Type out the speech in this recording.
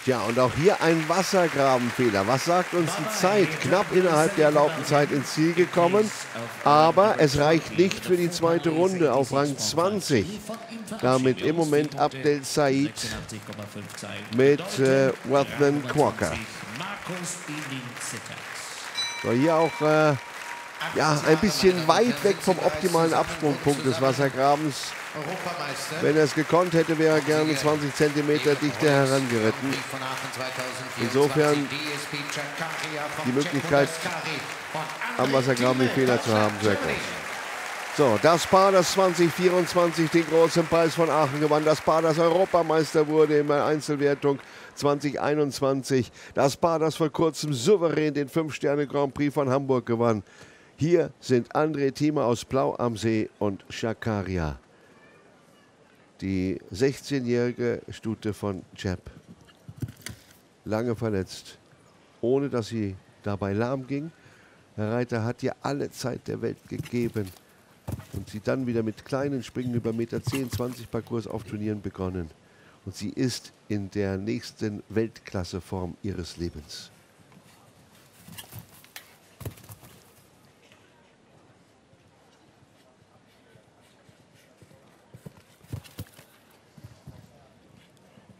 Tja, und auch hier ein Wassergrabenfehler. Was sagt uns die Zeit? Knapp innerhalb der erlaubten Zeit ins Ziel gekommen, aber es reicht nicht für die zweite Runde auf Rang 20. Damit im Moment Abdel Said mit Wathan Quokka. So, hier auch ja, ein bisschen weit weg vom optimalen Absprungpunkt des Wassergrabens. Wenn er es gekonnt hätte, wäre er gerne 20 cm dichter herangeritten. Insofern die Möglichkeit, am Wassergraben den Fehler zu haben, sehr groß. So, das Paar, das 2024 den großen Preis von Aachen gewann. Das Paar, das Europameister wurde in der Einzelwertung 2021. Das Paar, das vor kurzem souverän den 5-Sterne-Grand Prix von Hamburg gewann. Hier sind André Thieme aus Blau am See und Shakaria. Die 16-jährige Stute von Jeb. Lange verletzt, ohne dass sie dabei lahm ging. Der Reiter hat ihr alle Zeit der Welt gegeben und sie dann wieder mit kleinen Springen über 1,10 m, 20 Parcours auf Turnieren begonnen. Und sie ist in der nächsten Weltklasseform ihres Lebens.